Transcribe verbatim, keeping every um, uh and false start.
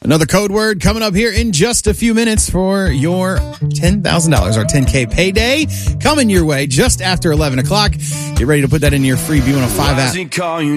Another code word coming up here in just a few minutes for your ten thousand dollars or ten K payday coming your way just after eleven o'clock. Get ready to put that in your free B one oh five app.